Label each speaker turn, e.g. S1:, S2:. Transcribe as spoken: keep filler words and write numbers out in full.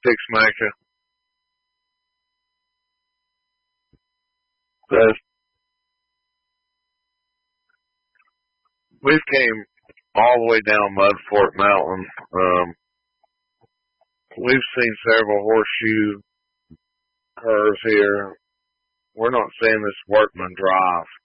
S1: Pixmaker. That's, we've came all the way down Mudfort Mountain. Um, we've seen several horseshoe curves here. We're not saying this Workman Drive.